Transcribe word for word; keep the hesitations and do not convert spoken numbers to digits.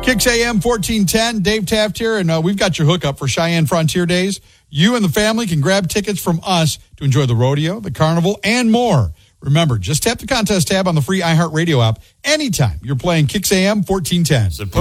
Kicks A M fourteen ten, Dave Taft here, and uh, we've got your hookup for Cheyenne Frontier Days. You and the family can grab tickets from us to enjoy the rodeo, the carnival, and more. Remember, just tap the contest tab on the free iHeartRadio app anytime you're playing Kicks A M fourteen ten.